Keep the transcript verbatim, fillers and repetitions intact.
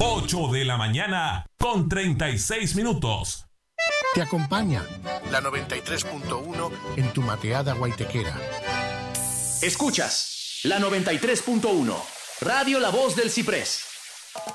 ocho de la mañana con treinta y seis minutos. Te acompaña la noventa y tres punto uno en tu mateada guaitequera. Escuchas la noventa y tres punto uno, Radio La Voz del Ciprés.